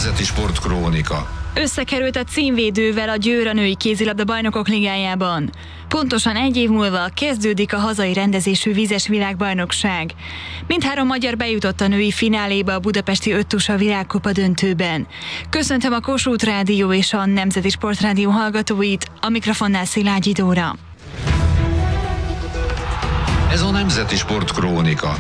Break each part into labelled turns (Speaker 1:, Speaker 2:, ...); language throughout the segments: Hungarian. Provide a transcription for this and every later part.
Speaker 1: Nemzeti Sportkrónika.
Speaker 2: Összekerült a címvédővel a Győr a női kézilabda bajnokok ligájában. Pontosan egy év múlva kezdődik a hazai rendezésű vízes világbajnokság. Mindhárom magyar bejutott a női fináléba a budapesti Öttusa világkupa döntőben. Köszöntöm a Kossuth Rádió és a Nemzeti Sportrádió hallgatóit, a mikrofonnál Szilágyi Dóra.
Speaker 1: Ez a Nemzeti Sportkrónika.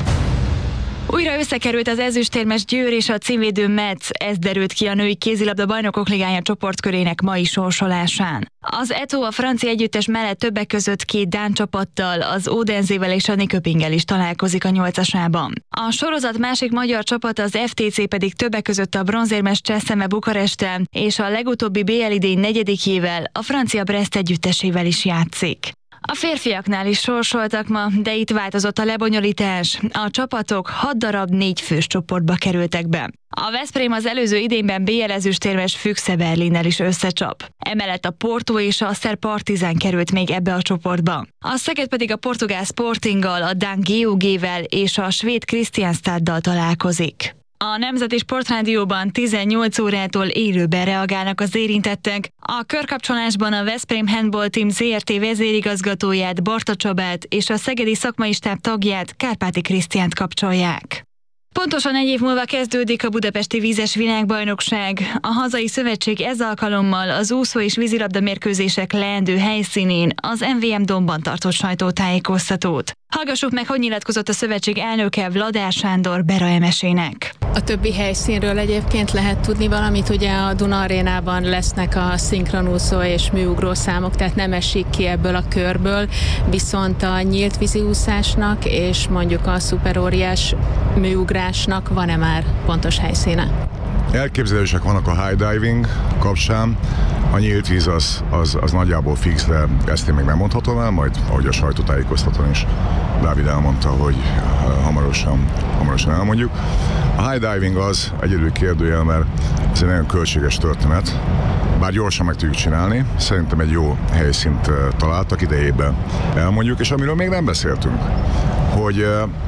Speaker 2: Újra összekerült az ezüstérmes Győr és a címvédő Metz, ez derült ki a női kézilabda bajnokok ligája csoportkörének mai sorsolásán. Az Eto a francia együttes mellett többek között két dán csapattal, az Odenzével és a Nyköpinggel is találkozik a nyolcasában. A sorozat másik magyar csapata, az FTC pedig többek között a bronzérmes Cseszeme Bukaresttel és a legutóbbi BL idény negyedikjével, a francia Brest együttesével is játszik. A férfiaknál is sorsoltak ma, de itt változott a lebonyolítás. A csapatok 6 darab 4 fős csoportba kerültek be. A Veszprém az előző idényben BL ezüstérmes Füchse Berlinnel is összecsap. Emellett a Porto és a Szer Partizán került még ebbe a csoportba. A Szeged pedig a portugál Sportinggal, a dán GOG-vel és a svéd Kristianstaddal találkozik. A Nemzeti Sportrádióban 18 órától élőben reagálnak az érintettek. A körkapcsolásban a Veszprém Handball Team ZRT vezérigazgatóját, Barta Csabát és a szegedi szakmai stáb tagját, Kárpáti Krisztiánt kapcsolják. Pontosan egy év múlva kezdődik a budapesti vízes világbajnokság. A hazai szövetség ez alkalommal az úszó és vízilabda mérkőzések leendő helyszínén, az MVM Dómban tartott sajtótájékoztatót. Hallgassuk meg, hogy nyilatkozott a szövetség elnöke, Vladár Sándor Bera Emesének.
Speaker 3: A többi helyszínről egyébként lehet tudni valamit, ugye a Duna Arénában lesznek a szinkronúszó és műugró számok, tehát nem esik ki ebből a körből, viszont a nyílt víziúszásnak és mondjuk a szuperóriás műugrásnak van-e már pontos helyszíne?
Speaker 4: Elképzelések vannak a high diving kapcsán, a nyílt víz az nagyjából fix, de ezt én még nem mondhatom el, majd ahogy a sajtótájékoztatón is Dávid elmondta, hogy hamarosan elmondjuk. A high diving az egyedül kérdőjel, mert ez egy nagyon költséges történet, bár gyorsan meg tudjuk csinálni, szerintem egy jó helyszínt találtak, idejében elmondjuk, és amiről még nem beszéltünk, hogy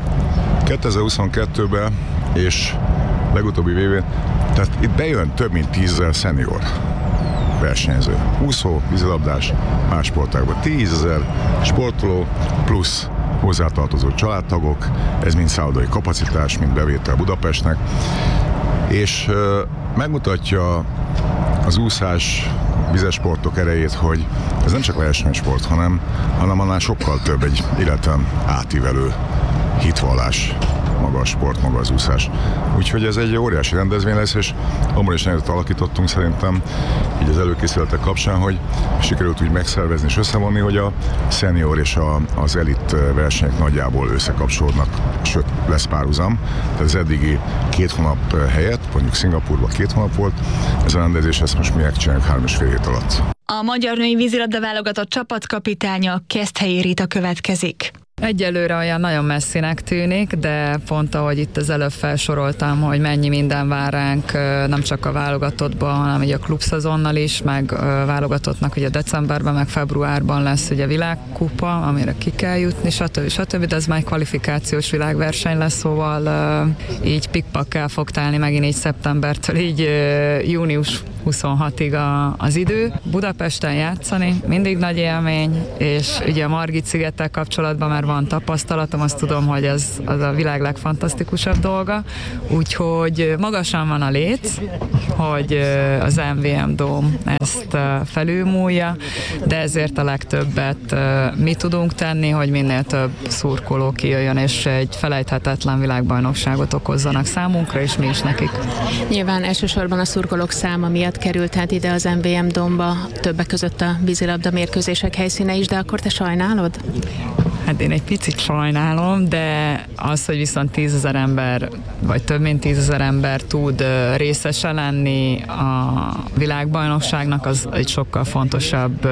Speaker 4: 2022-ben és legutóbbi évben, tehát itt bejön több mint 10 000 szenior versenyző, úszó, vízilabdás, más sportágban. 10 000 sportoló plusz hozzátartozó családtagok, ez mind szállodai kapacitás, mind bevétel Budapestnek, és megmutatja az úszás, vizes sportok erejét, hogy ez nem csak versenysport, hanem annál sokkal több, egy életen átívelő hitvallás, maga a sport, maga az úszás. Úgyhogy ez egy óriási rendezvény lesz, és abban is nagyot alakítottunk szerintem, így az előkészületek kapcsán, hogy sikerült úgy megszervezni és összevonni, hogy a szenior és az elit versenyek nagyjából összekapcsolódnak, sőt lesz párhuzam. Tehát az eddigi 2 hónap helyett, mondjuk Szingapúrban 2 hónap volt, ez a rendezés, ezt most mi megcsináljuk 3,5 hét alatt.
Speaker 2: A magyar női vízilabda válogatott csapatkapitánya Keszthelyi Rita következik.
Speaker 5: Egyelőre olyan nagyon messzinek tűnik, de pont ahogy itt az előbb felsoroltam, hogy mennyi minden vár ránk, nem csak a válogatottban, hanem ugye a klubszezonnal is, meg válogatottnak ugye decemberben, meg februárban lesz ugye világkupa, amire ki kell jutni, stb. De ez már egy kvalifikációs világverseny lesz, szóval így pikpakkel fog telni megint így szeptembertől így június 26-ig az idő. Budapesten játszani mindig nagy élmény, és ugye a Margit-szigettel kapcsolatban már van tapasztalatom, azt tudom, hogy az a világ legfantasztikusabb dolga, úgyhogy magasan van a léc, hogy az MVM Dóm ezt felülmúlja, de ezért a legtöbbet mi tudunk tenni, hogy minél több szurkoló kijöjjön, és egy felejthetetlen világbajnokságot okozzanak számunkra, és mi is nekik.
Speaker 3: Nyilván elsősorban a szurkolók száma miatt került hát ide az MVM Dómba, többek között a vízilabda mérkőzések helyszíne is, de akkor te sajnálod?
Speaker 5: Hát én egy picit sajnálom, de az, hogy viszont 10 000 ember, vagy több mint 10 000 ember tud részese lenni a világbajnokságnak, az egy sokkal fontosabb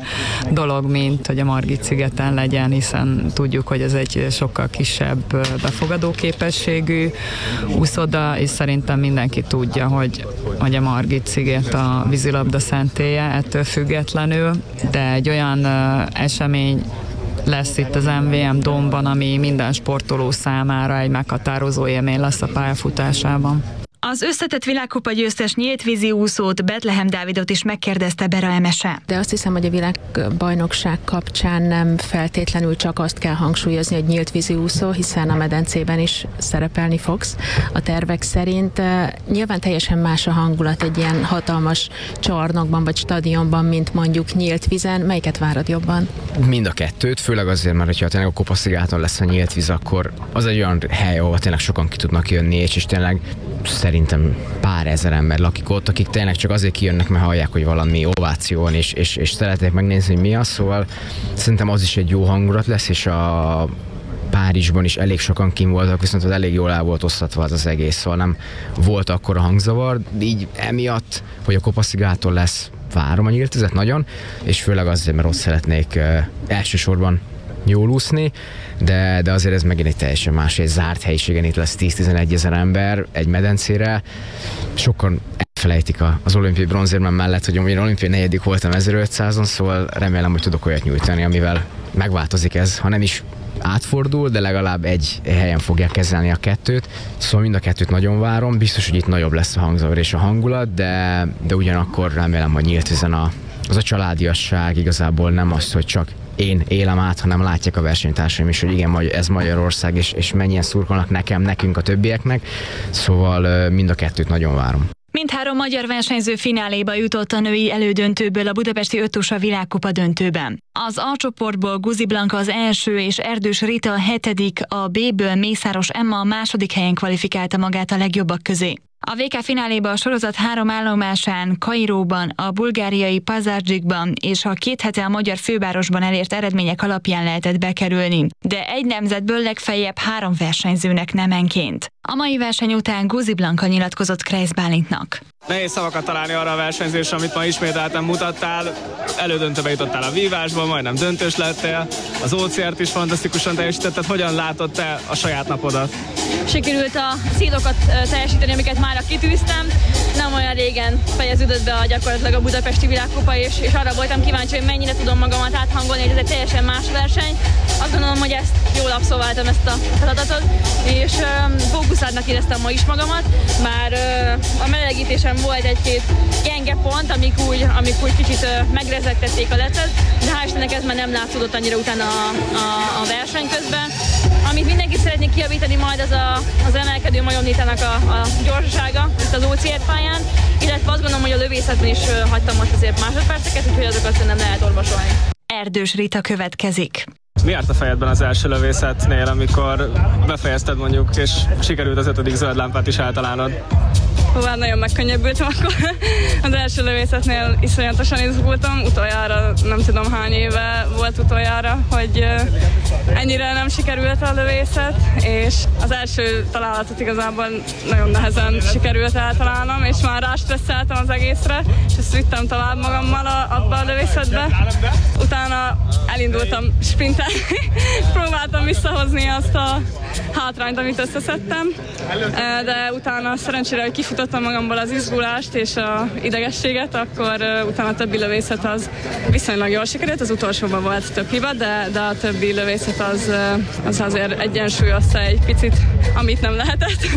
Speaker 5: dolog, mint hogy a Margit-szigeten legyen, hiszen tudjuk, hogy ez egy sokkal kisebb befogadó képességű úszoda, és szerintem mindenki tudja, hogy a Margit-sziget a vízilabda szentélye ettől függetlenül, de egy olyan esemény lesz itt az MVM Dómban, ami minden sportoló számára egy meghatározó élmény lesz a pályafutásában.
Speaker 2: Az összetett világkupa győztes nyílt vízi úszót, Betlehem Dávidot is megkérdezte Bera Emese.
Speaker 3: De azt hiszem, hogy a világbajnokság kapcsán nem feltétlenül csak azt kell hangsúlyozni, hogy nyílt vízi úszó, hiszen a medencében is szerepelni fogsz a tervek szerint. Nyilván teljesen más a hangulat egy ilyen hatalmas csarnokban vagy stadionban, mint mondjuk nyílt vízen. Melyiket várod jobban?
Speaker 6: Mind a kettőt, főleg azért, mert hogyha tényleg a Kopaszigáton lesz a nyílt víz, akkor az egy olyan hely, ahol tényleg sokan ki tudnak jönni, és tényleg szerintem pár ezer ember lakik ott, akik tényleg csak azért kijönnek, mert hallják, hogy valami ováció van, és szeretnék megnézni, hogy mi az, szóval szerintem az is egy jó hangulat lesz, és a Párizsban is elég sokan kim voltak, viszont az elég jól el volt osztatva az egész, szóval nem volt akkora hangzavar, így emiatt, hogy a Kopaszigáton lesz, várom a nyílt vizet nagyon, és főleg azért, mert ott szeretnék elsősorban jól úszni, de azért ez megint egy teljesen más, egy zárt helyiségen, itt lesz 10-11 ezer ember egy medencére. Sokan elfelejtik az olimpiai bronzérmem mellett, hogy én olimpiai negyedik voltam 1500-on, szóval remélem, hogy tudok olyat nyújtani, amivel megváltozik ez, ha nem is átfordul, de legalább egy helyen fogják kezelni a kettőt. Szóval mind a kettőt nagyon várom, biztos, hogy itt nagyobb lesz a hangzavar és a hangulat, de ugyanakkor remélem, hogy nyílt vízen az a családiasság igazából nem az, hogy csak én élem át, hanem látják a versenytársaim is, hogy igen, ez Magyarország, és mennyien szurkolnak nekem, nekünk, a többieknek. Szóval mind a kettőt nagyon várom.
Speaker 2: Mindhárom magyar versenyző fináléba jutott a női elődöntőből a budapesti ötusa világkupa döntőben. Az A csoportból Guzi Blanka az első és Erdős Rita a hetedik, a B-ből Mészáros Emma a második helyen kvalifikálta magát a legjobbak közé. A VK fináléba a sorozat 3 állomásán, Kairóban, a bulgáriai Pazardzsikban és a 2 hete a magyar fővárosban elért eredmények alapján lehetett bekerülni, de egy nemzetből legfeljebb 3 versenyzőnek nemenként. A mai verseny után Guzi Blanka nyilatkozott Kreisz Bálintnak.
Speaker 7: Nehéz szavakat találni arra a versenyzésre, amit ma ismételten mutattál. Elődöntőbe jutottál a vívásból, majdnem döntős lettél. Az OCR-t is fantasztikusan teljesítetted. Hogyan látod te a saját napodat?
Speaker 8: Sikerült a célokat teljesíteni, amiket már kitűztem. Nem olyan régen fejeződött be gyakorlatilag a budapesti világkupa, és arra voltam kíváncsi, hogy mennyire tudom magamat áthangolni, hogy ez egy teljesen más verseny. Azt gondolom, hogy ezt jól abszolváltam, ezt a feladatot, és fókuszáltnak éreztem ma is magamat. Már a melegítésen volt egy-két gyenge pont, amik úgy kicsit megrezegtették a lecet, de hál' Istennek ez már nem látszódott annyira utána a verseny közben. Amit mindenkit szeretnék kijavítani majd, az emelkedő majomlítának a gyorsasága itt az OCR pályán, illetve azt gondolom, hogy a lövészetben is hagytam most azért másodperceket, úgyhogy azokat szerintem lehet olvasolni.
Speaker 2: Erdős Rita következik.
Speaker 7: Mi járt a fejedben az első lövészetnél, amikor befejezted mondjuk, és sikerült az 5. zöld lámpát is eltalálnod?
Speaker 8: Már nagyon megkönnyebbültem akkor. Az első lövészetnél iszonyatosan izgultam. Utoljára, nem tudom hány éve volt utoljára, hogy ennyire nem sikerült a lövészet, és az első találatot igazából nagyon nehezen sikerült eltalálnom, és már rástresszeltem az egészre, és ezt vittem tovább magammal abba a lövészetbe. Utána elindultam sprintelni, próbáltam visszahozni azt a hátrányt, amit összeszedtem, de utána szerencsére, hogy kifutottam magamból az izgulást és az idegességet, akkor utána a többi lövészet az viszonylag jól sikerült, az utolsóban volt több hiba, de a többi lövészet az azért egyensúlyozta egy picit, amit nem lehetett,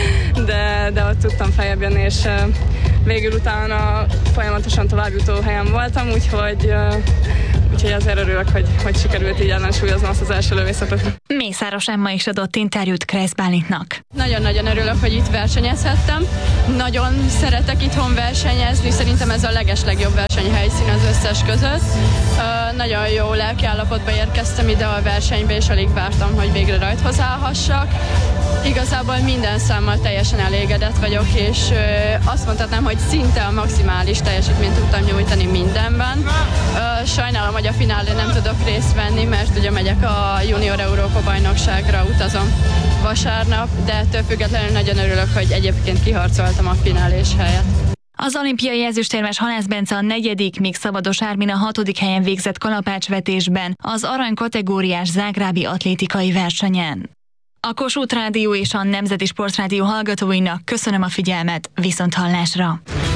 Speaker 8: de ott tudtam feljebb jönni, és végül utána folyamatosan továbbjutó helyen voltam, úgyhogy azért örülök, hogy sikerült így ellensúlyozni azt az első lövészetet.
Speaker 2: Mészáros Emma is adott interjút Kreisz Bálintnak.
Speaker 9: Nagyon-nagyon örülök, hogy itt versenyezhettem. Nagyon szeretek itthon versenyezni, szerintem ez a legeslegjobb versenyhelyszín az összes között. Nagyon jó lelkiállapotba érkeztem ide a versenybe, és alig vártam, hogy végre rajthoz állhassak. Igazából minden számmal teljesen elégedett vagyok, és azt mondhatnám, hogy szinte a maximális teljesítményt tudtam nyújtani mindenben. Sajnálom, hogy a finálén nem tudok részt venni, mert ugye megyek a Junior Európa bajnokságra, utazom vasárnap, de ettől függetlenül nagyon örülök, hogy egyébként kiharcoltam a finálés helyet.
Speaker 2: Az olimpiai ezüstérmes Halász Bence a 4., míg Szabados Ármin a 6. helyen végzett kalapácsvetésben az arany kategóriás zágrábi atlétikai versenyen. A Kossuth Rádió és a Nemzeti Sportrádió hallgatóinak köszönöm a figyelmet, viszonthallásra!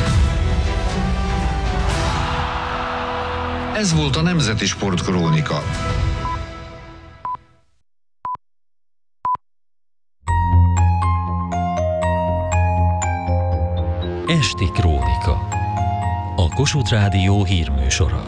Speaker 1: Ez volt a Nemzeti Sportkrónika.
Speaker 10: Esti Krónika. A Kossuth Rádió hírműsora.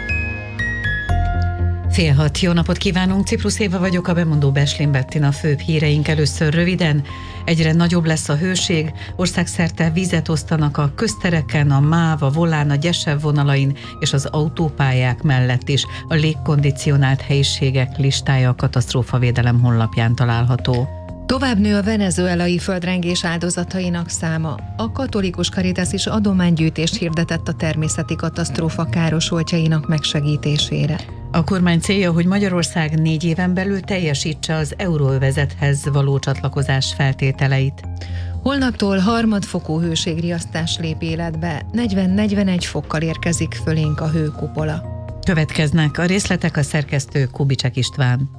Speaker 11: 5:30. Jó napot kívánunk, Ciprus Éva vagyok, a bemondó Beslin Bettina. Főbb híreink először röviden. Egyre nagyobb lesz a hőség, országszerte vizet osztanak a köztereken, a MÁV, a Volán, a Gyesev vonalain és az autópályák mellett is. A légkondicionált helyiségek listája a katasztrófavédelem honlapján található.
Speaker 12: Tovább nő a venezuelai földrengés áldozatainak száma. A katolikus Caritas is adománygyűjtést hirdetett a természeti katasztrófa károsultjainak megsegítésére.
Speaker 11: A kormány célja, hogy Magyarország 4 éven belül teljesítse az euróövezethez való csatlakozás feltételeit.
Speaker 12: Holnaptól harmadfokú hőségriasztás lép életbe, 40-41 fokkal érkezik fölénk a hőkupola.
Speaker 11: Következnek a részletek, a szerkesztő Kubicsek István.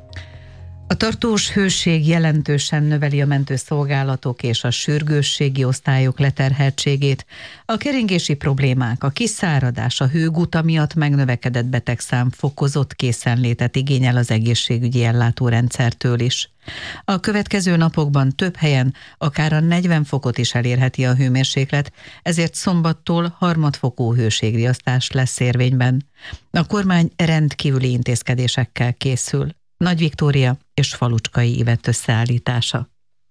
Speaker 11: A tartós hőség jelentősen növeli a mentőszolgálatok és a sürgősségi osztályok leterheltségét. A keringési problémák, a kiszáradás, a hőguta miatt megnövekedett betegszám fokozott készenlétet igényel az egészségügyi ellátórendszertől is. A következő napokban több helyen akár a 40 fokot is elérheti a hőmérséklet, ezért szombattól harmadfokú hőségriasztás lesz érvényben. A kormány rendkívüli intézkedésekkel készül. Nagy Viktória és Falucskai Ivett összeállítása.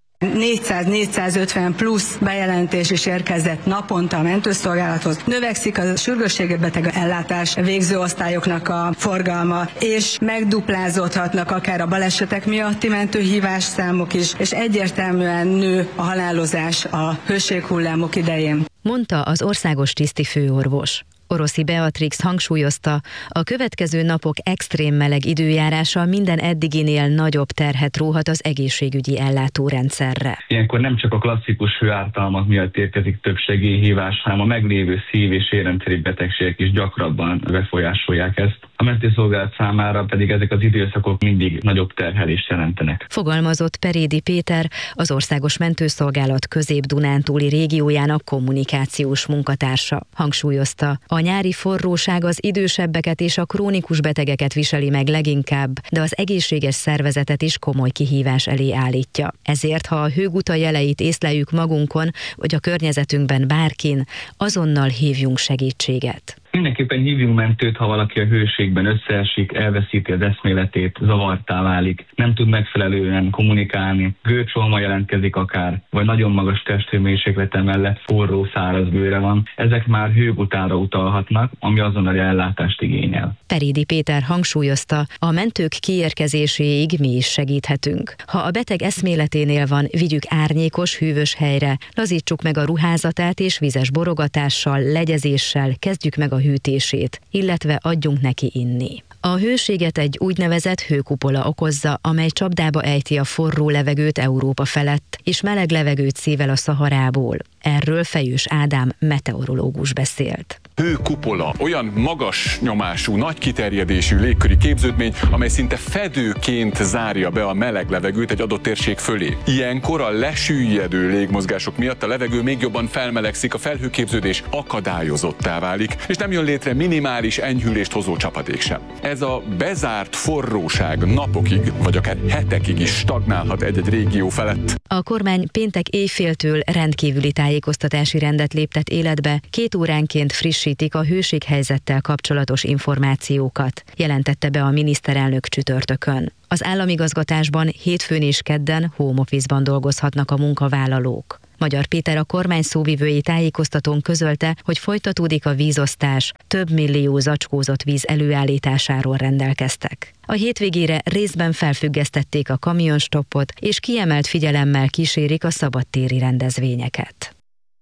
Speaker 13: 400-450 plusz bejelentés is érkezett naponta a mentőszolgálathoz. Növekszik a sürgősségi beteg ellátás végző osztályoknak a forgalma, és megduplázódhatnak akár a balesetek miatti mentőhívás számok is, és egyértelműen nő a halálozás a hőséghullámok idején.
Speaker 14: Mondta az országos tisztifőorvos. Oroszi Beatrix hangsúlyozta, a következő napok extrém meleg időjárása minden eddiginél nagyobb terhet róhat az egészségügyi ellátórendszerre.
Speaker 15: Ilyenkor nem csak a klasszikus hőártalmak miatt érkezik több segélyhívás, hanem a meglévő szív- és érrendszeri betegségek is gyakrabban befolyásolják ezt. A mentőszolgálat számára pedig ezek az időszakok mindig nagyobb terhelést jelentenek.
Speaker 14: Fogalmazott Perédi Péter, az Országos Mentőszolgálat Közép-Dunántúli régiójának kommunikációs munkatársa. Hangsúlyozta, a nyári forróság az idősebbeket és a krónikus betegeket viseli meg leginkább, de az egészséges szervezetet is komoly kihívás elé állítja. Ezért, ha a hőguta jeleit észleljük magunkon, vagy a környezetünkben bárkin, azonnal hívjunk segítséget.
Speaker 15: Mindenképpen hívjunk mentőt, ha valaki a hőségben összeesik, elveszíti az eszméletét, zavartá válik, nem tud megfelelően kommunikálni, gőcsolma jelentkezik akár, vagy nagyon magas testhőmérséklete mellett forró, száraz bőre van. Ezek már hőgutára utalhatnak, ami azonnali ellátást igényel.
Speaker 14: Perédi Péter hangsúlyozta, a mentők kiérkezéséig mi is segíthetünk. Ha a beteg eszméleténél van, vigyük árnyékos, hűvös helyre, lazítsuk meg a ruházatát és vizes borogatással, legyezéssel kezdjük meg a hűtését, illetve adjunk neki inni. A hőséget egy úgynevezett hőkupola okozza, amely csapdába ejti a forró levegőt Európa felett, és meleg levegőt szível a Szaharából. Erről Fejős Ádám meteorológus beszélt.
Speaker 16: Hőkupola olyan magas nyomású, nagy kiterjedésű légköri képződmény, amely szinte fedőként zárja be a meleg levegőt egy adott térség fölé. Ilyenkor a lesüllyedő légmozgások miatt a levegő még jobban felmelegszik, a felhőképződés akadályozottá válik, és nem jön létre minimális enyhülést hozó csapadék sem. Ez a bezárt forróság napokig, vagy akár hetekig is stagnálhat egy-egy régió felett.
Speaker 14: A kormány péntek éjféltől rendkívüli tájékoztatási rendet léptet életbe, 2 óránként frissítik a hőséghelyzettel kapcsolatos információkat, jelentette be a miniszterelnök csütörtökön. Az államigazgatásban hétfőn és kedden home office-ban dolgozhatnak a munkavállalók. Magyar Péter, a kormány szóvivői tájékoztatón közölte, hogy folytatódik a vízosztás, több millió zacskózott víz előállításáról rendelkeztek. A hétvégére részben felfüggesztették a kamionstoppot, és kiemelt figyelemmel kísérik a szabadtéri rendezvényeket.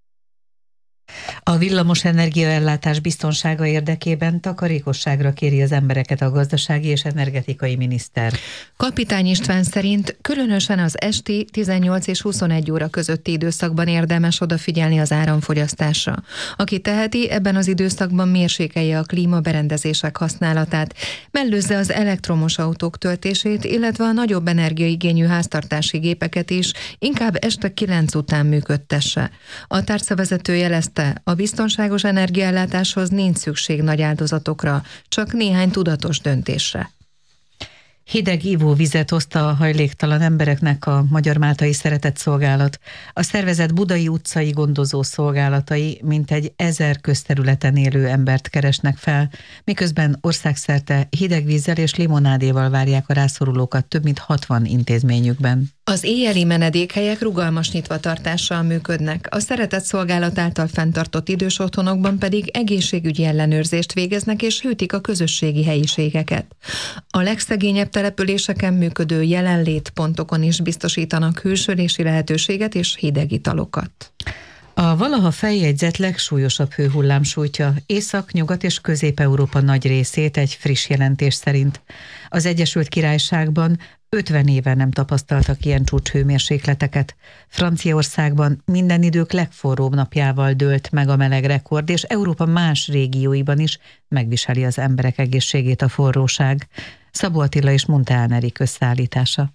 Speaker 11: A villamos energiaellátás biztonsága érdekében takarékosságra kéri az embereket a gazdasági és energetikai miniszter.
Speaker 12: Kapitány István szerint különösen az esti 18 és 21 óra közötti időszakban érdemes odafigyelni az áramfogyasztásra. Aki teheti, ebben az időszakban mérsékelje a klímaberendezések használatát, mellőzze az elektromos autók töltését, illetve a nagyobb energiaigényű háztartási gépeket is inkább este 9 után működtesse. A tárcavezető jelezte, a biztonságos energiaellátáshoz nincs szükség nagy áldozatokra, csak néhány tudatos döntésre.
Speaker 11: Hideg ivóvizet hozta a hajléktalan embereknek a Magyar-Máltai Szeretetszolgálat. A szervezet budai utcai gondozó szolgálatai mintegy 1000 közterületen élő embert keresnek fel, miközben országszerte hideg vízzel és limonádéval várják a rászorulókat több mint 60 intézményükben.
Speaker 12: Az éjjeli menedékhelyek rugalmas nyitvatartással működnek, a Szeretetszolgálat által fenntartott idős otthonokban pedig egészségügyi ellenőrzést végeznek és hűtik a közösségi helyiségeket. A legszegényebb településeken működő jelenlétpontokon is biztosítanak hősölési lehetőséget és hideg italokat.
Speaker 11: A valaha feljegyzett legsúlyosabb hőhullám sújtja Észak-, Nyugat- és Közép-Európa nagy részét egy friss jelentés szerint. Az Egyesült Királyságban 50 éve nem tapasztaltak ilyen csúcshőmérsékleteket. Franciaországban minden idők legforróbb napjával dőlt meg a meleg rekord, és Európa más régióiban is megviseli az emberek egészségét a forróság. Szabó Attila és Munteán Erik összeállítása.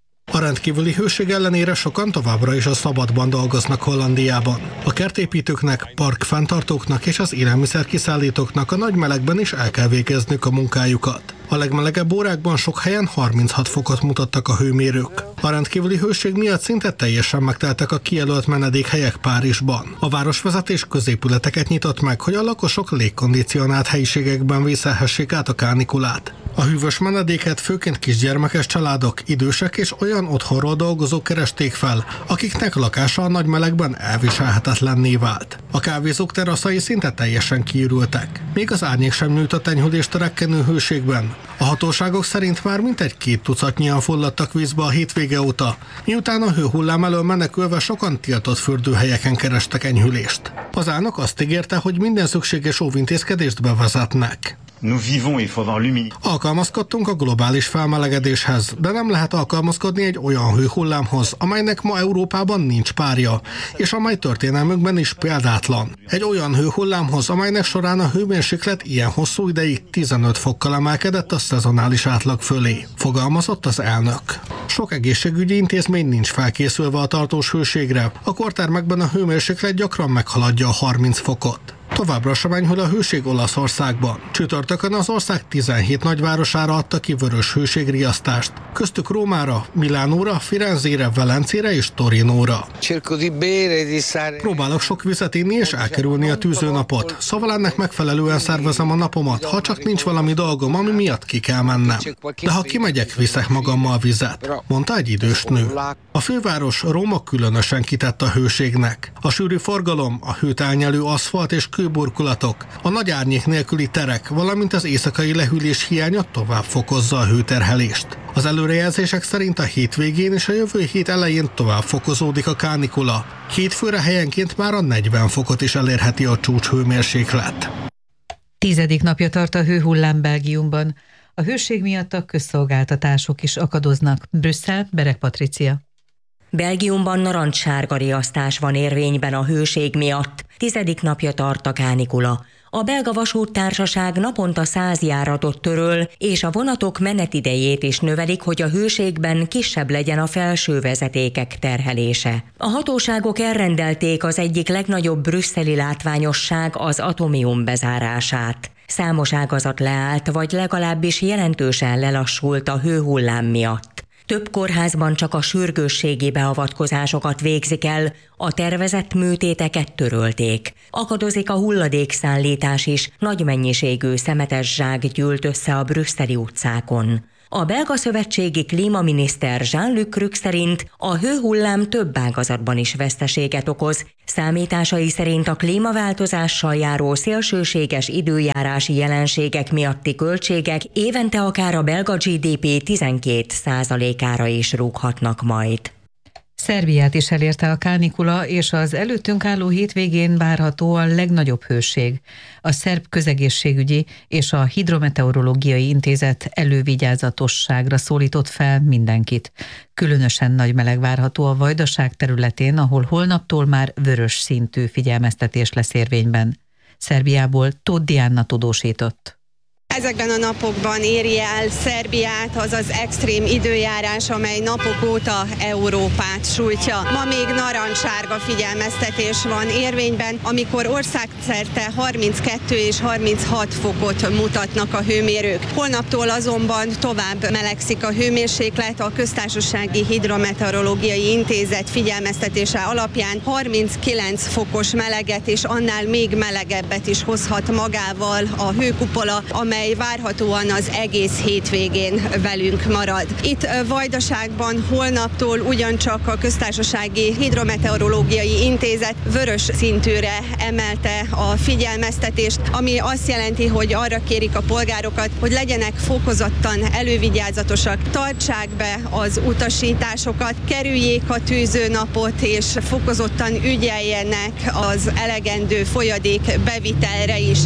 Speaker 17: A rendkívüli hőség ellenére sokan továbbra is a szabadban dolgoznak Hollandiában. A kertépítőknek, parkfenntartóknak és az élelmiszerkiszállítóknak a nagy melegben is el kell végezniük a munkájukat. A legmelegebb órákban sok helyen 36 fokot mutattak a hőmérők. A rendkívüli hőség miatt szinte teljesen megteltek a kijelölt menedékhelyek Párizsban. A városvezetés középületeket nyitott meg, hogy a lakosok légkondicionált helyiségekben vészelhessék át a kánikulát. A hűvös menedéket főként kisgyermekes családok, idősek és olyan otthonról dolgozók keresték fel, akiknek lakása a nagy melegben elviselhetetlenné vált. A kávézók teraszai szinte teljesen kiürültek. Még az árnyék sem nyújtott enyhülést a rekkenő hőségben. A hatóságok szerint már mintegy 2 tucatnyian fulladtak vízbe a hétvége óta, miután a hőhullám elől menekülve sokan tiltott fürdőhelyeken kerestek enyhülést. Az elnök azt ígérte, hogy minden szükséges óvintézkedést bevezetnek. Alkalmazkodtunk a globális felmelegedéshez, de nem lehet alkalmazkodni egy olyan hőhullámhoz, amelynek ma Európában nincs párja, és amely történelmünkben is példátlan. Egy olyan hőhullámhoz, amelynek során a hőmérséklet ilyen hosszú ideig 15 fokkal emelkedett a szezonális átlag fölé, fogalmazott az elnök. Sok egészségügyi intézmény nincs felkészülve a tartós hőségre, a kortermekben a hőmérséklet gyakran meghaladja a 30 fokot. Továbbra sem enyhül a hőség Olaszországban. Csütörtökön az ország 17 nagyvárosára adta ki vörös hőségriasztást, köztük Rómára, Milánóra, Firenzére, Velencére és Torinóra. Próbálok sok vizet inni és elkerülni a tűzőnapot, szóval ennek megfelelően szervezem a napomat, ha csak nincs valami dolgom, ami miatt ki kell mennem. De ha kimegyek, viszek magammal vizet, mondta egy idős nő. A főváros, Róma különösen kitett a hőségnek. A sűrű forgalom, a hőt elnyelő aszfalt és kőburkolatok, a nagy árnyék nélküli terek, valamint az éjszakai lehűlés hiánya tovább fokozza a hőterhelést. Az előrejelzések szerint a hétvégén és a jövő hét elején tovább fokozódik a kánikula. Hétfőre helyenként már a 40 fokot is elérheti a csúcshőmérséklet.
Speaker 11: 10. napja tart a hőhullám Belgiumban. A hőség miatt a közszolgáltatások is akadoznak. Brüsszel, Berek Patricia.
Speaker 18: Belgiumban narancssárga riasztás van érvényben a hőség miatt. 10. napja tart a kánikula. A belga vasúttársaság naponta 100 járatot töröl, és a vonatok menetidejét is növelik, hogy a hőségben kisebb legyen a felső vezetékek terhelése. A hatóságok elrendelték az egyik legnagyobb brüsszeli látványosság, az Atomium bezárását. Számos ágazat leállt, vagy legalábbis jelentősen lelassult a hőhullám miatt. Több kórházban csak a sürgősségi beavatkozásokat végzik el, a tervezett műtéteket törölték. Akadozik a hulladékszállítás is, nagy mennyiségű szemetes zsák gyűlt össze a brüsszeli utcákon. A belga szövetségi klímaminiszter Jean-Luc Rück szerint a hőhullám több ágazatban is veszteséget okoz. Számításai szerint a klímaváltozással járó szélsőséges időjárási jelenségek miatti költségek évente akár a belga GDP 12%-ára is rúghatnak majd.
Speaker 11: Szerbiát is elérte a kánikula, és az előttünk álló hétvégén várható a legnagyobb hőség. A szerb közegészségügyi és a hidrometeorológiai intézet elővigyázatosságra szólított fel mindenkit. Különösen nagy meleg várható a Vajdaság területén, ahol holnaptól már vörös szintű figyelmeztetés lesz érvényben. Szerbiából Tóth Diana tudósított.
Speaker 19: ezekben a napokban éri el Szerbiát az az extrém időjárás, amely napok óta Európát sújtja. Ma még narancssárga figyelmeztetés van érvényben, amikor országszerte 32 és 36 fokot mutatnak a hőmérők. Holnaptól azonban tovább melegszik a hőmérséklet. A Köztársasági Hidrometeorológiai Intézet figyelmeztetése alapján 39 fokos meleget és annál még melegebbet is hozhat magával a hőkupola, amely várhatóan az egész hétvégén velünk marad. Itt Vajdaságban holnaptól ugyancsak a Köztársasági Hidrometeorológiai Intézet vörös szintűre emelte a figyelmeztetést, ami azt jelenti, hogy arra kérik a polgárokat, hogy legyenek fokozottan elővigyázatosak, tartsák be az utasításokat, kerüljék a tűzőnapot és fokozottan ügyeljenek az elegendő folyadék bevitelre is.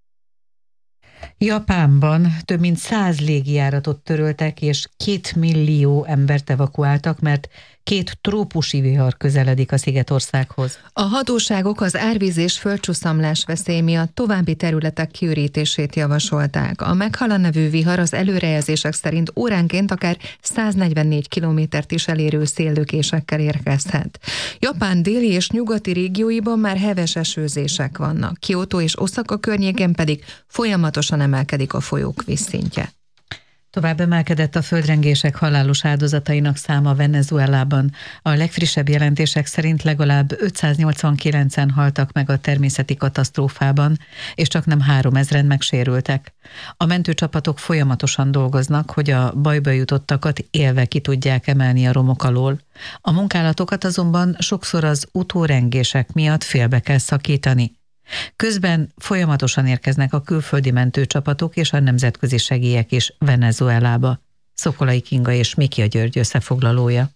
Speaker 11: Japánban több mint 100 légijáratot töröltek, és 2 millió embert evakuáltak, mert 2 trópusi vihar közeledik a szigetországhoz.
Speaker 12: A hatóságok az árvíz és földcsúszamlás veszély miatt további területek kiürítését javasolták. A Meghala nevű vihar az előrejelzések szerint óránként akár 144 kilométert is elérő széllökésekkel érkezhet. Japán déli és nyugati régióiban már heves esőzések vannak. Kyoto és Oszaka környéken pedig folyamatosan emelkedik a folyók vízszintje.
Speaker 11: Tovább emelkedett a földrengések halálos áldozatainak száma Venezuelában. A legfrissebb jelentések szerint legalább 589-en haltak meg a természeti katasztrófában, és csaknem 3000-en megsérültek. A mentőcsapatok folyamatosan dolgoznak, hogy a bajba jutottakat élve ki tudják emelni a romok alól. A munkálatokat azonban sokszor az utórengések miatt félbe kell szakítani. Közben folyamatosan érkeznek a külföldi mentőcsapatok és a nemzetközi segélyek is Venezuelába. Szokolai Kinga és Mikia György összefoglalója.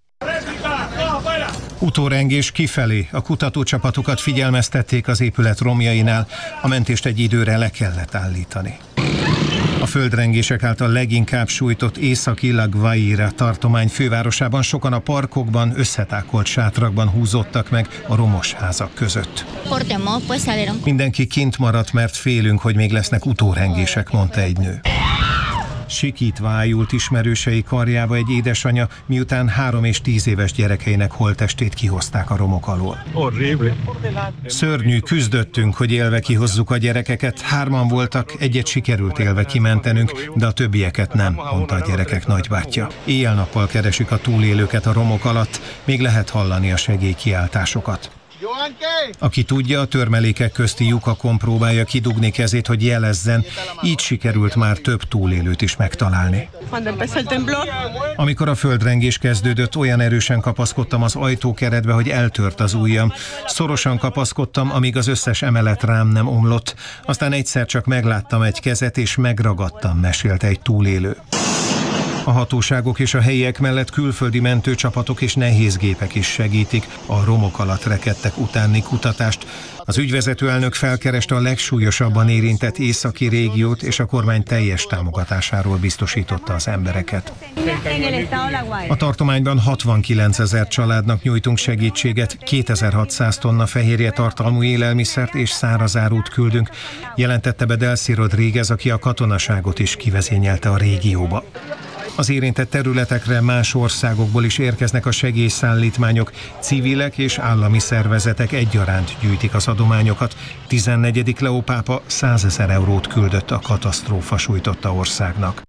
Speaker 20: Utórengés kifelé, a kutatócsapatokat figyelmeztették az épület romjainál, a mentést egy időre le kellett állítani. A földrengések által leginkább sújtott északi La Guaira tartomány fővárosában sokan a parkokban, összetákolt sátrakban húzódtak meg a romos házak között. Mindenki kint maradt, mert félünk, hogy még lesznek utórengések, mondta egy nő. Sikítva ájult ismerősei karjába egy édesanya, miután 3 és 10 éves gyerekeinek holttestét kihozták a romok alól. Szörnyű, küzdöttünk, hogy élve kihozzuk a gyerekeket. 3-an voltak, egyet sikerült élve kimentenünk, de a többieket nem, mondta a gyerekek nagybátyja. Éjjel-nappal keresik a túlélőket a romok alatt, még lehet hallani a segélykiáltásokat. Aki tudja, a törmelékek közti lyukakon próbálja kidugni kezét, hogy jelezzen, így sikerült már több túlélőt is megtalálni. Amikor a földrengés kezdődött, olyan erősen kapaszkodtam az ajtókeretbe, hogy eltört az ujjam. Szorosan kapaszkodtam, amíg az összes emelet rám nem omlott. Aztán egyszer csak megláttam egy kezet, és megragadtam, mesélte egy túlélő. A hatóságok és a helyiek mellett külföldi mentőcsapatok és nehézgépek is segítik a romok alatt rekedtek utáni kutatást. Az ügyvezető elnök felkereste a legsúlyosabban érintett északi régiót, és a kormány teljes támogatásáról biztosította az embereket. A tartományban 69 000 családnak nyújtunk segítséget, 2600 tonna fehérje tartalmú élelmiszert és szárazárút küldünk, jelentette be Delcy Rodríguez, aki a katonaságot is kivezényelte a régióba. Az érintett területekre más országokból is érkeznek a segélyszállítmányok, civilek és állami szervezetek egyaránt gyűjtik az adományokat. 14. Leó pápa 100 000 eurót küldött a katasztrófa sújtotta országnak.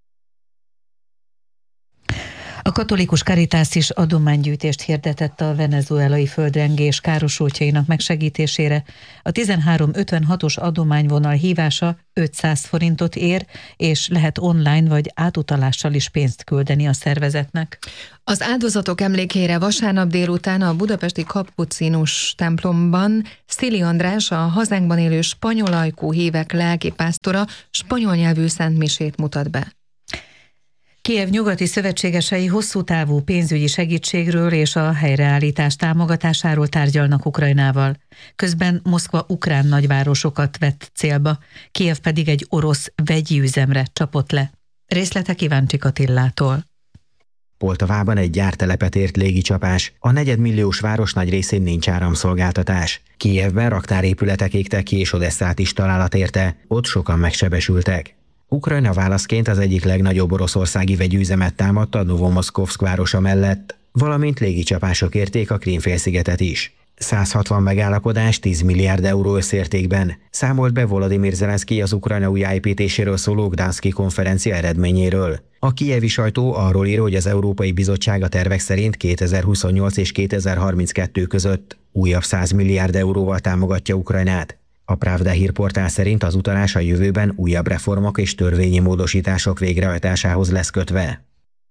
Speaker 11: A katolikus Caritas is adománygyűjtést hirdetett a venezuelai földrengés károsultjainak megsegítésére. A 1356-os adományvonal hívása 500 forintot ér, és lehet online vagy átutalással is pénzt küldeni a szervezetnek.
Speaker 12: Az áldozatok emlékére vasárnap délután a budapesti kapucinus templomban Szili András, a hazánkban élő spanyol ajkú hívek lelkipásztora spanyol nyelvű szentmisét mutat be.
Speaker 11: Kijev nyugati szövetségesei hosszú távú pénzügyi segítségről és a helyreállítás támogatásáról tárgyalnak Ukrajnával. Közben Moszkva ukrán nagyvárosokat vett célba, Kijev pedig egy orosz vegyi üzemre csapott le. Részletek Iváncsik Attillától.
Speaker 21: Poltavában egy gyártelepet ért légicsapás. A 4 milliós város nagy részén nincs áramszolgáltatás. Kijevben raktárépületek égtek ki, és Odesszát is találat érte. Ott sokan megsebesültek. Ukrajna válaszként az egyik legnagyobb oroszországi vegyüzemet támadta Novomoszkovszk városa mellett, valamint légicsapások érték a Krím-félszigetet is. 160 megállapodás 10 milliárd euró összértékben számolt be Volodymyr Zelenszky az Ukrajna újjáépítéséről szóló Gdanszki konferencia eredményéről. A kijevi sajtó arról ír, hogy az Európai Bizottság a tervek szerint 2028 és 2032 között újabb 100 milliárd euróval támogatja Ukrajnát. A Pravda hírportál szerint az utalás a jövőben újabb reformok és törvényi módosítások végrehajtásához lesz kötve.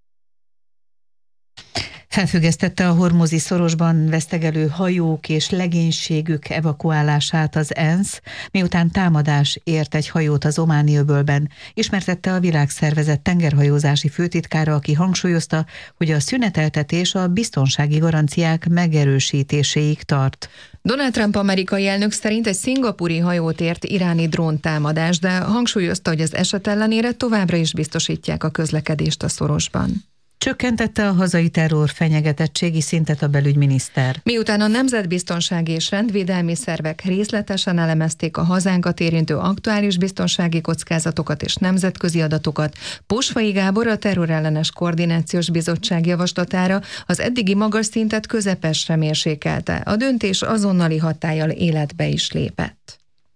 Speaker 11: Felfüggesztette a hormuzi szorosban vesztegelő hajók és legénységük evakuálását az ENSZ, miután támadás ért egy hajót az Ománi öbölben, ismertette a Világszervezet tengerhajózási főtitkára, aki hangsúlyozta, hogy a szüneteltetés a biztonsági garanciák megerősítéséig tart.
Speaker 12: Donald Trump amerikai elnök szerint egy szingapúri hajót ért iráni dróntámadás, de hangsúlyozta, hogy az eset ellenére továbbra is biztosítják a közlekedést a szorosban.
Speaker 11: Csökkentette a hazai terror fenyegetettségi szintet a belügyminiszter.
Speaker 12: Miután a nemzetbiztonsági és rendvédelmi szervek részletesen elemezték a hazánkat érintő aktuális biztonsági kockázatokat és nemzetközi adatokat, Posvai Gábor a Terrorellenes Koordinációs Bizottság javaslatára az eddigi magas szintet közepesre mérsékelte. A döntés azonnali hatállyal életbe is lépett.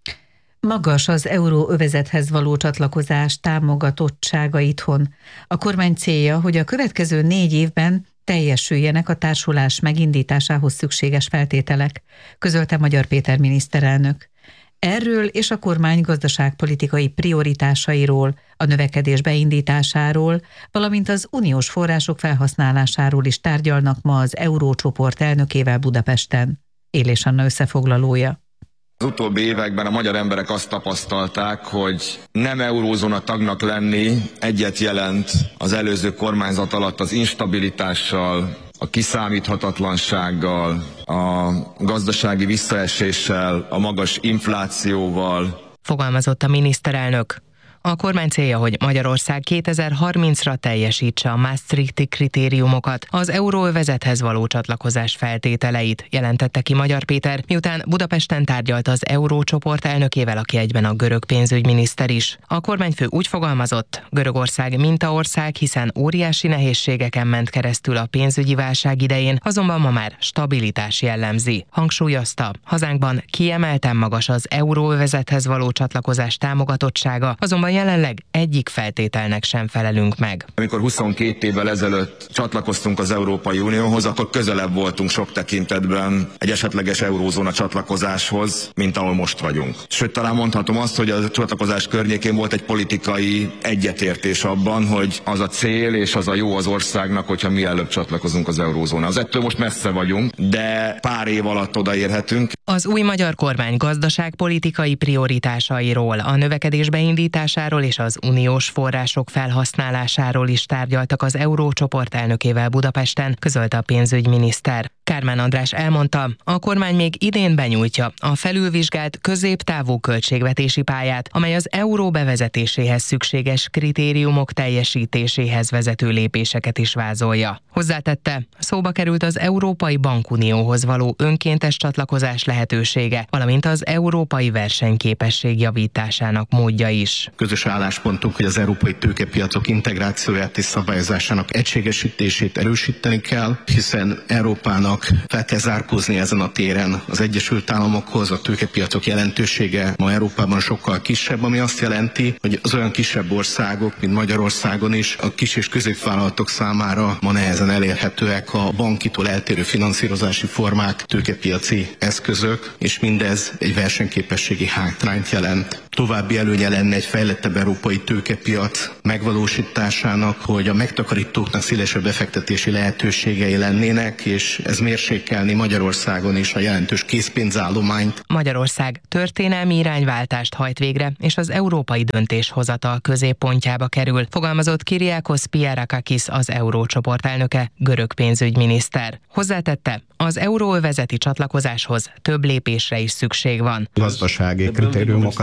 Speaker 11: Magas az euróövezethez való csatlakozás támogatottsága itthon. A kormány célja, hogy a következő 4 évben teljesüljenek a társulás megindításához szükséges feltételek, közölte Magyar Péter miniszterelnök. Erről és a kormány gazdaságpolitikai prioritásairól, a növekedés beindításáról, valamint az uniós források felhasználásáról is tárgyalnak ma az Eurócsoport elnökével Budapesten. Élés Anna összefoglalója.
Speaker 4: Az utóbbi években a magyar emberek azt tapasztalták, hogy nem eurózóna tagnak lenni egyet jelent az előző kormányzat alatt az instabilitással, a kiszámíthatatlansággal, a gazdasági visszaeséssel, a magas inflációval.
Speaker 22: Fogalmazott a miniszterelnök. A kormány célja, hogy Magyarország 2030-ra teljesítse a Maastrichti kritériumokat, az euróövezethez való csatlakozás feltételeit, jelentette ki Magyar Péter, miután Budapesten tárgyalt az Eurócsoport elnökével, aki egyben a görög pénzügyminiszter is. A kormányfő úgy fogalmazott, Görögország mintaország, hiszen óriási nehézségeken ment keresztül a pénzügyi válság idején, azonban ma már stabilitás jellemzi. Hangsúlyozta, hazánkban kiemelten magas az euróövezethez való csatlakozás támogatottsága, azonban jelenleg egyik feltételnek sem felelünk meg.
Speaker 4: Amikor 22 évvel ezelőtt csatlakoztunk az Európai Unióhoz, akkor közelebb voltunk sok tekintetben egy esetleges eurózóna csatlakozáshoz, mint ahol most vagyunk. Sőt, talán mondhatom azt, hogy a csatlakozás környékén volt egy politikai egyetértés abban, hogy az a cél és az a jó az országnak, hogyha mielőbb csatlakozunk az eurózónához. Ettől most messze vagyunk, de pár év alatt odaérhetünk.
Speaker 22: Az új magyar kormány gazdaságpolitikai prioritásairól, a növekedés beindításáról és az uniós források felhasználásáról is tárgyaltak az Eurócsoport elnökével Budapesten, közölte a pénzügyminiszter. Kármán András elmondta, a kormány még idén benyújtja a felülvizsgált középtávú költségvetési pályát, amely az euró bevezetéséhez szükséges kritériumok teljesítéséhez vezető lépéseket is vázolja. Hozzátette, szóba került az Európai Bankunióhoz való önkéntes csatlakozás lehetősége, valamint az európai versenyképesség javításának módja is.
Speaker 23: Közös álláspontunk, hogy az európai tőkepiacok integrációját és szabályozásának egységesítését erősíteni kell, hiszen Európának fel kell zárkózni ezen a téren az Egyesült Államokhoz, a tőkepiacok jelentősége ma Európában sokkal kisebb, ami azt jelenti, hogy az olyan kisebb országok, mint Magyarországon is, a kis és középvállalatok számára ma nehezen elérhetőek a bankitól eltérő finanszírozási formák, tőkepiaci eszközök, és mindez egy versenyképességi hátrányt jelent. További előnye lenne egy fejlettebb európai tőkepiac megvalósításának, hogy a megtakarítóknak szélesebb befektetési lehetőségei lennének, és ez mérsékelni Magyarországon is a jelentős készpénzállományt.
Speaker 22: Magyarország történelmi irányváltást hajt végre, és az európai döntéshozatal középpontjába kerül, fogalmazott Kyriakos Piarakakis, az Eurócsoport elnöke, görög pénzügyminiszter. Hozzátette, az euróövezeti csatlakozáshoz több lépésre is szükség van.
Speaker 24: Gazdasági kritériumokat kell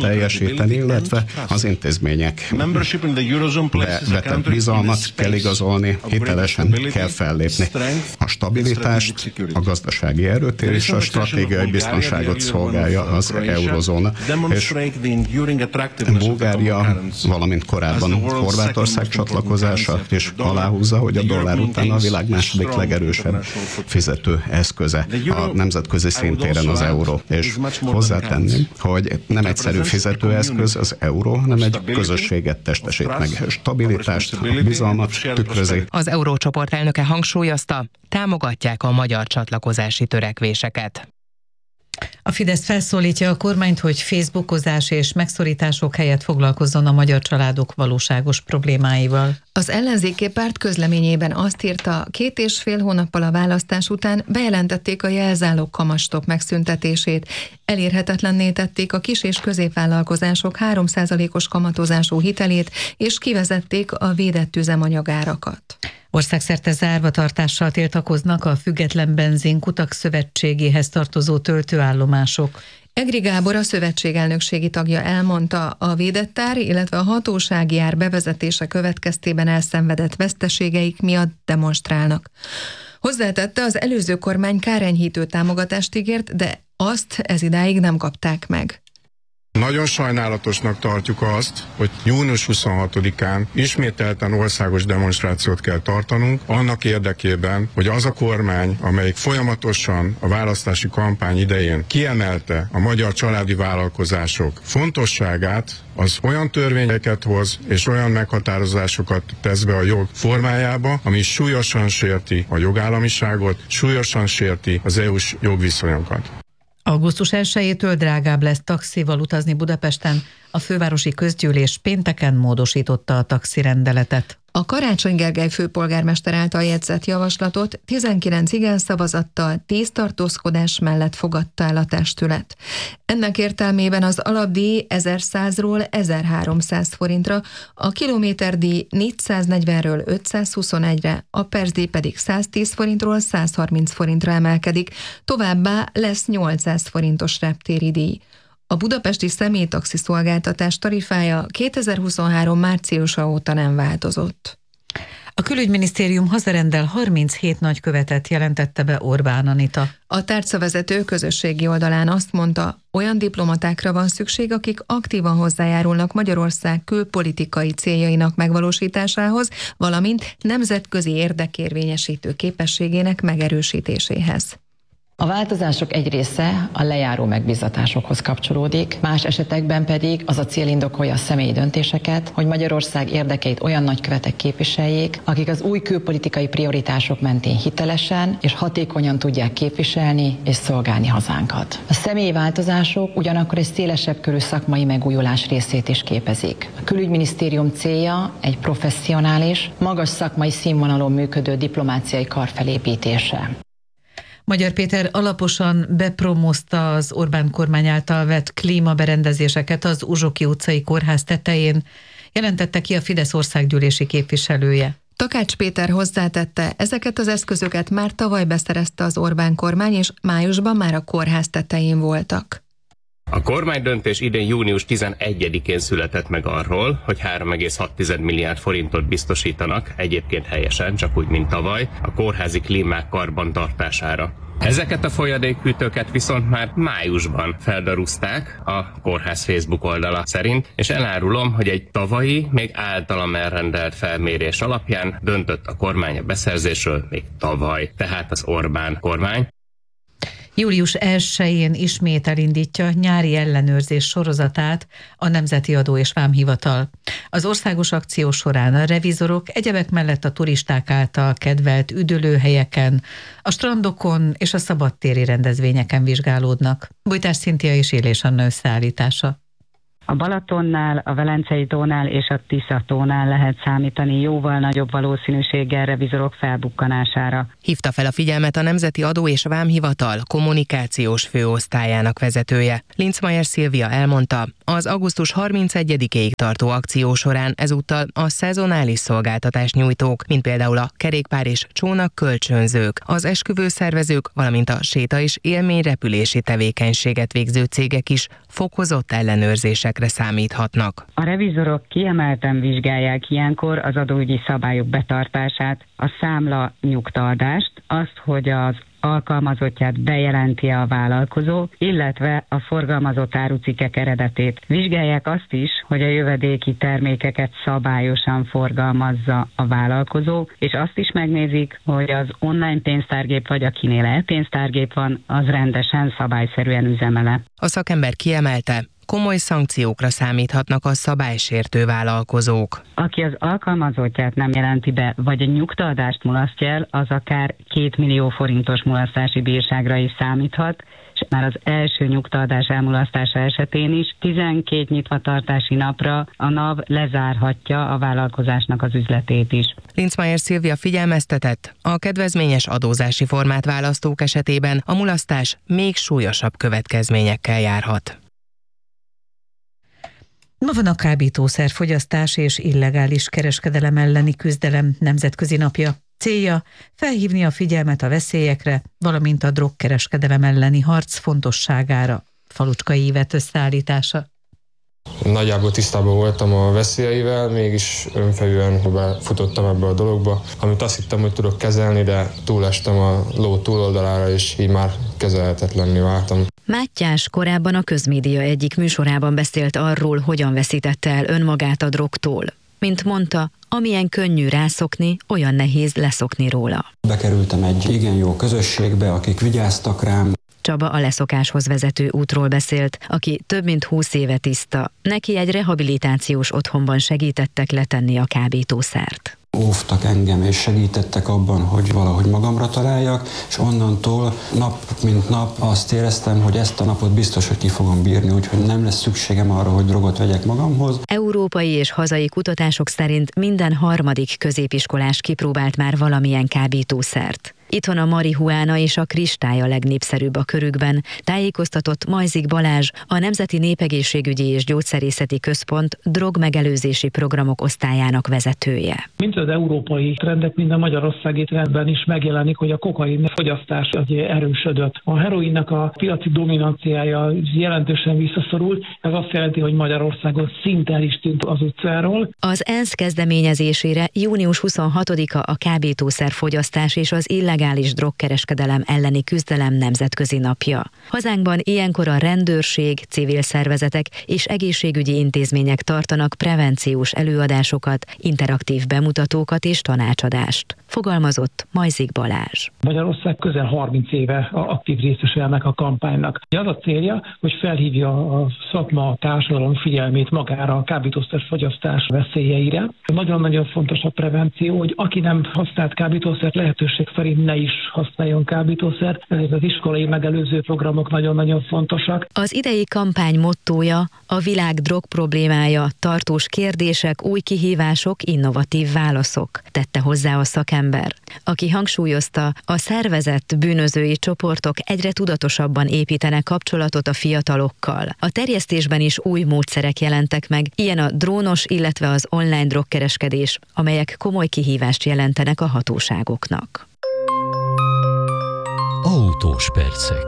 Speaker 3: teljesíteni, illetve az intézmények vetett bizalmat kell igazolni, hitelesen kell fellépni. A stabilitást, a gazdasági erőt és a stratégiai biztonságot szolgálja az eurozóna, és Bulgária, valamint korábban Horvátország csatlakozása és aláhúzza, hogy a dollár után a világ második legerősebb fizető eszköze a nemzetközi szintéren az euró. És hozzátenném, hogy nem egyszerű fizetőeszköz az euró, hanem egy közösséget testesít meg. Stabilitást, bizalmat tükrözi.
Speaker 22: Az eurócsoport elnöke hangsúlyozta, támogatják a magyar csatlakozási törekvéseket.
Speaker 11: A Fidesz felszólítja a kormányt, hogy facebookozás és megszorítások helyett foglalkozzon a magyar családok valóságos problémáival.
Speaker 12: Az ellenzéki párt közleményében azt írta, 2,5 hónappal a választás után bejelentették a jelzálog kamatstop megszüntetését. Elérhetetlenné tették a kis- és középvállalkozások 3%-os kamatozású hitelét, és kivezették a védett üzemanyagárakat.
Speaker 11: Országszerte zárvatartással tiltakoznak a Független Benzinkutak Szövetségéhez tartozó töltőállomások.
Speaker 12: Egri Gábor, a szövetség elnökségi tagja elmondta, a védett ár, illetve a hatósági ár bevezetése következtében elszenvedett veszteségeik miatt demonstrálnak. Hozzátette, az előző kormány kárenyhítő támogatást ígért, de azt ezidáig nem kapták meg.
Speaker 5: Nagyon sajnálatosnak tartjuk azt, hogy június 26-án ismételten országos demonstrációt kell tartanunk, annak érdekében, hogy az a kormány, amelyik folyamatosan a választási kampány idején kiemelte a magyar családi vállalkozások fontosságát, az olyan törvényeket hoz és olyan meghatározásokat tesz be a jog formájába, ami súlyosan sérti a jogállamiságot, súlyosan sérti az EU-s jogviszonyokat.
Speaker 11: Augusztus 1-től drágább lesz taxival utazni Budapesten. A fővárosi közgyűlés pénteken módosította a taxirendeletet.
Speaker 12: A Karácsony Gergely főpolgármester által jegyzett javaslatot 19 igen szavazattal, 10 tartózkodás mellett fogadta el a testület. Ennek értelmében az alapdíj 1100-ról 1300 forintra, a kilométerdíj 440-ről 521-re, a percdíj pedig 110 forintról 130 forintra emelkedik, továbbá lesz 800 forintos reptéri díj. A budapesti személytaxi szolgáltatás tarifája 2023. márciusa óta nem változott.
Speaker 11: A külügyminisztérium hazarendel 37 nagykövetet, jelentette be Orbán Anita.
Speaker 12: A tárcavezető közösségi oldalán azt mondta, olyan diplomatákra van szükség, akik aktívan hozzájárulnak Magyarország külpolitikai céljainak megvalósításához, valamint nemzetközi érdekérvényesítő képességének megerősítéséhez.
Speaker 6: A változások egy része a lejáró megbízatásokhoz kapcsolódik, más esetekben pedig az a cél indokolja a személyi döntéseket, hogy Magyarország érdekeit olyan nagykövetek képviseljék, akik az új külpolitikai prioritások mentén hitelesen és hatékonyan tudják képviselni és szolgálni hazánkat. A személyi változások ugyanakkor egy szélesebb körű szakmai megújulás részét is képezik. A külügyminisztérium célja egy professzionális, magas szakmai színvonalon működő diplomáciai kar felépítése.
Speaker 11: Magyar Péter alaposan bepromozta az Orbán kormány által vett klímaberendezéseket az Uzsoki utcai kórház tetején, jelentette ki a Fidesz országgyűlési képviselője.
Speaker 12: Takács Péter hozzátette, ezeket az eszközöket már tavaly beszerezte az Orbán kormány, és májusban már a kórház tetején voltak.
Speaker 24: A kormánydöntés idén június 11-én született meg arról, hogy 3,6 milliárd forintot biztosítanak, egyébként helyesen, csak úgy, mint tavaly, a kórházi klímák karbantartására. Ezeket a folyadékhűtőket viszont már májusban feldarúzták a kórház Facebook oldala szerint, és elárulom, hogy egy tavalyi, még általam elrendelt felmérés alapján döntött a kormány a beszerzésről még tavaly, tehát az Orbán kormány.
Speaker 11: Július 1-én ismét elindítja nyári ellenőrzés sorozatát a Nemzeti Adó és Vámhivatal. Az országos akció során a revizorok egyebek mellett a turisták által kedvelt üdülőhelyeken, a strandokon és a szabadtéri rendezvényeken vizsgálódnak. Bújtás Szintia és Élés Anna összeállítása.
Speaker 25: A Balatonnál, a Velencei tónál és a Tisza tónál lehet számítani jóval nagyobb valószínűséggel revizorok felbukkanására.
Speaker 22: Hívta fel a figyelmet a Nemzeti Adó és Vámhivatal kommunikációs főosztályának vezetője. Linczmayer Szilvia elmondta, az augusztus 31-ig tartó akció során ezúttal a szezonális szolgáltatás nyújtók, mint például a kerékpár és csónak kölcsönzők, az esküvőszervezők, valamint a séta és élményrepülési tevékenységet végző cégek is fokozott ellenőrzések kérdésekre számíthatnak.
Speaker 25: A revizorok kiemelten vizsgálják ilyenkor az adóügyi szabályok betartását, a számla nyugtaadást, azt, hogy az alkalmazottját bejelenti a vállalkozó, illetve a forgalmazott árucikkek eredetét. Vizsgálják azt is, hogy a jövedéki termékeket szabályosan forgalmazza a vállalkozó, és azt is megnézik, hogy az online pénztárgép vagy akinél e-pénztárgép van, az rendesen, szabályszerűen üzemele.
Speaker 22: A szakember kiemelte, komoly szankciókra számíthatnak a szabálysértő vállalkozók.
Speaker 25: Aki az alkalmazottját nem jelenti be, vagy a nyugtaadást mulasztja el, az akár 2 millió forintos mulasztási bírságra is számíthat, és már az első nyugtaadás elmulasztása esetén is 12 nyitvatartási napra a NAV lezárhatja a vállalkozásnak az üzletét is.
Speaker 22: Linzmeier Szilvia figyelmeztetett, a kedvezményes adózási formát választók esetében a mulasztás még súlyosabb következményekkel járhat.
Speaker 11: Ma van a kábítószerfogyasztás és illegális kereskedelem elleni küzdelem nemzetközi napja. Célja felhívni a figyelmet a veszélyekre, valamint a drogkereskedelem elleni harc fontosságára. Falucskai Ivett összeállítása.
Speaker 1: Nagyjából tisztában voltam a veszélyeivel, mégis önfelűen befutottam ebbe a dologba, amit azt hittem, hogy tudok kezelni, de túlestem a ló túloldalára, és így már kezelhetetlenné váltam.
Speaker 14: Mátyás korábban a Közmédia egyik műsorában beszélt arról, hogyan veszítette el önmagát a drogtól. Mint mondta, amilyen könnyű rászokni, olyan nehéz leszokni róla.
Speaker 2: Bekerültem egy igen jó közösségbe, akik vigyáztak rám.
Speaker 14: Csaba a leszokáshoz vezető útról beszélt, aki több mint 20 éve tiszta. Neki egy rehabilitációs otthonban segítettek letenni a kábítószert.
Speaker 2: Óvtak engem és segítettek abban, hogy valahogy magamra találjak, és onnantól nap mint nap azt éreztem, hogy ezt a napot biztos, hogy ki fogom bírni, úgyhogy nem lesz szükségem arra, hogy drogot vegyek magamhoz.
Speaker 14: Európai és hazai kutatások szerint minden harmadik középiskolás kipróbált már valamilyen kábítószert. Itthon a marihuána és a kristály a legnépszerűbb a körükben, tájékoztatott Majzik Balázs, a Nemzeti Népegészségügyi és Gyógyszerészeti Központ drogmegelőzési programok osztályának vezetője.
Speaker 7: Mint az európai trendek, mind a magyarországi trendben is megjelenik, hogy a kokain fogyasztás erősödött. A heroinnak a piaci dominanciája jelentősen visszaszorult, ez azt jelenti, hogy Magyarországon szinte el is tűnt az utcáról.
Speaker 14: Az ENSZ kezdeményezésére június 26-a a kábítószerfogyasztás és az illegális drogkereskedelem elleni küzdelem nemzetközi napja. Hazánkban ilyenkor a rendőrség, civil szervezetek és egészségügyi intézmények tartanak prevenciós előadásokat, interaktív bemutatókat és tanácsadást. Fogalmazott Majzik Balázs.
Speaker 7: Magyarország közel 30 éve aktív részese ennek a kampánynak. Az a célja, hogy felhívja a szakma, a társadalom figyelmét magára a kábítószerfogyasztás veszélyeire. Nagyon-nagyon fontos a prevenció, hogy aki nem használt kábítószert, lehetőség szerint ne is használjon kábítószert. Ezek az iskolai megelőző programok nagyon-nagyon fontosak.
Speaker 14: Az idei kampány mottója a világ drog problémája, tartós kérdések, új kihívások, innovatív válaszok, tette hozzá a szakember, aki hangsúlyozta, a szervezett bűnözői csoportok egyre tudatosabban építenek kapcsolatot a fiatalokkal. A terjesztésben is új módszerek jelentek meg, ilyen a drónos, illetve az online drogkereskedés, amelyek komoly kihívást jelentenek a hatóságoknak.
Speaker 10: Autós percek.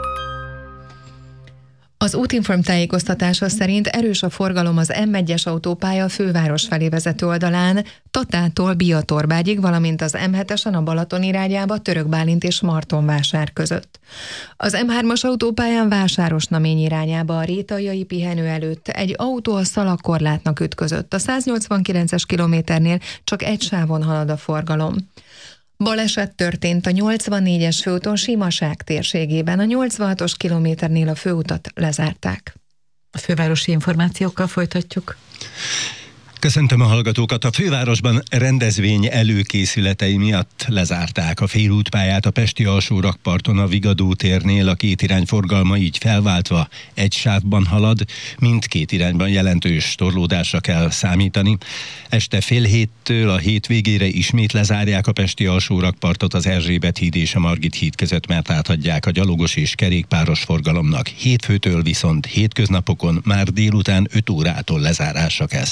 Speaker 12: Az Útinform tájékoztatása szerint erős a forgalom az M1-es autópálya a főváros felé vezető oldalán, Tatától Biatorbágyig, valamint az M7-esen a Balaton irányába Török Bálint és Martonvásár között. Az M3-as autópályán Vásárosnamény irányába a Rétaljai pihenő előtt egy autó a szalagkorlátnak ütközött. A 189-es kilométernél csak egy sávon halad a forgalom. Baleset történt a 84-es főúton Simaság térségében, a 86-os kilométernél a főutat lezárták.
Speaker 11: A fővárosi információkkal folytatjuk.
Speaker 8: Köszöntöm a hallgatókat! A fővárosban rendezvény előkészületei miatt lezárták a félútpályát a pesti alsó rakparton a Vigadó térnél, a két irány forgalma így felváltva egy sávban halad, mindkét irányban jelentős torlódásra kell számítani. Este 6:30 a hét végére ismét lezárják a pesti alsó rakpartot az Erzsébet híd és a Margit híd között, mert átadják a gyalogos és kerékpáros forgalomnak. Hétfőtől viszont hétköznapokon már délután 5 órától lezárásra kell